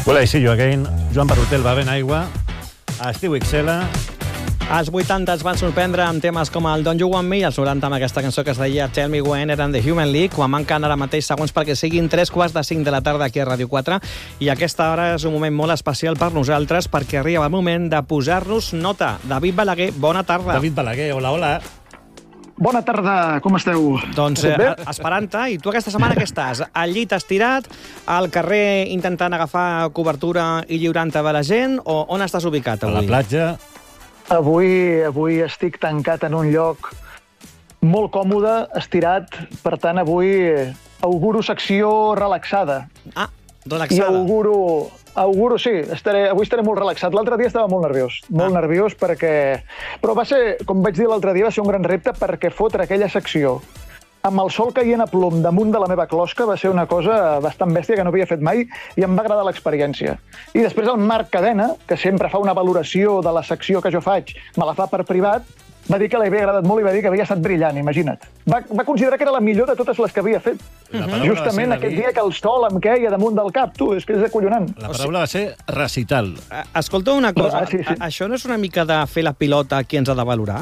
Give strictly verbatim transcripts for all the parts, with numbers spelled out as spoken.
Well, I see you again. Joan Barrutel va ben aigua. Estiu X L. Als vuitanta es van sorprendre amb temes com el Don't You Want Me i als noranta amb aquesta cançó que es deia Tell Me When eren The Human League, quan manquen ara mateix segons perquè siguin tres quarts de cinc de la tarda aquí a Ràdio quatre, i aquesta hora és un moment molt especial per nosaltres perquè arriba el moment de posar-nos nota. David Balaguer, bona tarda. David Balaguer, hola, hola. Bona tarda, com esteu? Doncs eh, esperant-te. I tu aquesta setmana què estàs? Al llit estirat, al carrer intentant agafar cobertura i lliurant-te de la gent, o on estàs ubicat avui? A la platja. Avui, avui estic tancat en un lloc molt còmode, estirat, per tant avui auguro secció relaxada. Ah, relaxada. I auguro... Auguro, sí, estaré, avui estaré molt relaxat. L'altre dia estava molt nerviós, molt ah. nerviós perquè... Però va ser, com vaig dir l'altre dia, va ser un gran repte perquè fotre aquella secció amb el sol caient a plom damunt de la meva closca va ser una cosa bastant bèstia que no havia fet mai i em va agradar l'experiència. I després el Marc Cadena, que sempre fa una valoració de la secció que jo faig, me la fa per privat, va dir que li havia agradat molt i va dir que havia estat brillant, imagina't. Va, va considerar que era la millor de totes les que havia fet. Justament aquest dia que el sol em queia damunt del cap, tu, és que és acollonant. La paraula va ser recital. Escolta una cosa, ah, sí, sí. això no és una mica de fer la pilota qui ens ha de valorar?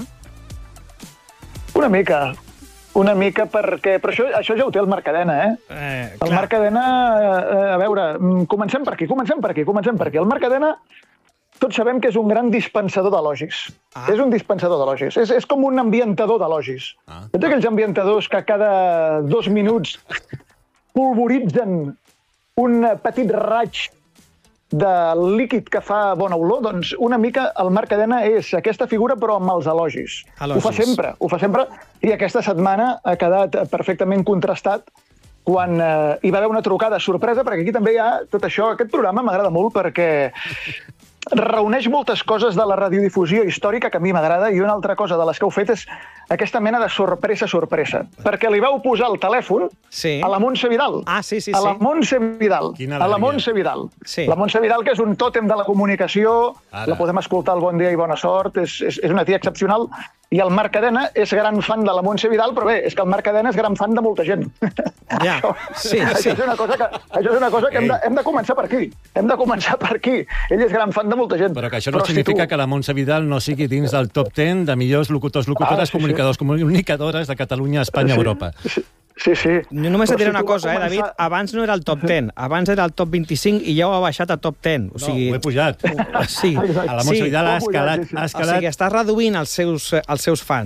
Una mica, una mica perquè... Però això, això ja ho té el Marc Cadena, eh? eh el Marc Cadena, eh, a veure, comencem per aquí, comencem per aquí, comencem per aquí. El Marc Cadena... Tots sabem que és un gran dispensador d'elogis. Ah. És un dispensador d'elogis. És, és com un ambientador d'elogis. Ah. Tots aquells ambientadors que cada dos minuts polvoritzen un petit raig de líquid que fa bona olor, doncs una mica el Marc Cadena és aquesta figura però amb els elogis. elogis. Ho fa sempre, ho fa sempre. I aquesta setmana ha quedat perfectament contrastat quan eh, hi va haver una trucada sorpresa, perquè aquí també hi ha tot això. Aquest programa m'agrada molt perquè reuneix moltes coses de la radiodifusió històrica que a mi m'agrada, i una altra cosa de les que heu fet és aquesta mena de sorpresa-sorpresa. Perquè li vau posar el telèfon sí. a la Montse Vidal. Ah, sí, sí, sí. A la Montse Vidal. Quina a la Montse Vidal. Sí. La Montse Vidal, que és un tòtem de la comunicació, Ara. La podem escoltar al Bon Dia i Bona Sort, és, és, és una tia excepcional, i el Marc Cadena és gran fan de la Montse Vidal, però bé, és que el Marc Cadena és gran fan de molta gent. Ja, sí, això, sí. Això és una cosa que, això és una cosa que hem, de, hem de començar per aquí. Hem de començar per aquí. Ell és gran fan de molta gent. Però que això no però significa si tu... que la Montse Vidal no sigui dins del top ten de millors locutors, locutores, ah, sí, comunicadors, sí. comunicadores de Catalunya, Espanya, sí, Europa. Sí, sí. sí. Jo només et diré si una cosa, començar... eh, David? Abans no era el top ten, abans era el top vint-i-cinc i ja ho ha baixat a top ten. O sigui... No, ho he pujat. Sí. A la Montse sí. Vidal ha escalat, ha escalat... O sigui, està reduint els seus, els seus fans.